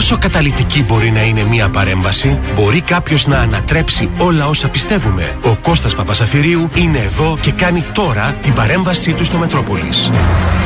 Πόσο καταλυτική μπορεί να είναι μία παρέμβαση? Μπορεί κάποιος να ανατρέψει όλα όσα πιστεύουμε? Ο Κώστας Παπασαφυρίου είναι εδώ και κάνει τώρα την παρέμβασή του στο Μετρόπολης.